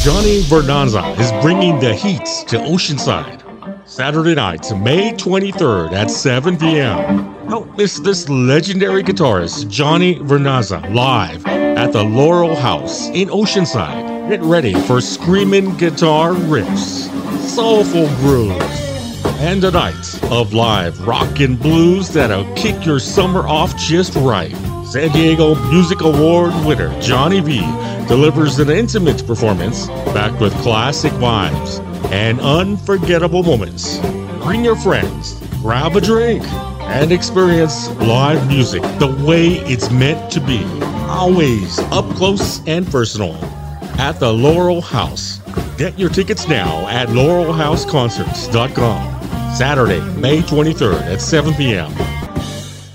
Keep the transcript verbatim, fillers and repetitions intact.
Johnny Vernazza is bringing the heat to Oceanside. Saturday night, May twenty-third at seven p.m. Don't miss this legendary guitarist, Johnny Vernazza, live at the Laurel House in Oceanside. Get ready for screaming guitar riffs, soulful grooves, and a night of live rock and blues that'll kick your summer off just right. San Diego Music Award winner Johnny V delivers an intimate performance backed with classic vibes and unforgettable moments. Bring your friends, grab a drink, and experience live music the way it's meant to be. Always up close and personal at the Laurel House. Get your tickets now at laurel house concerts dot com. Saturday, May twenty-third at seven p.m.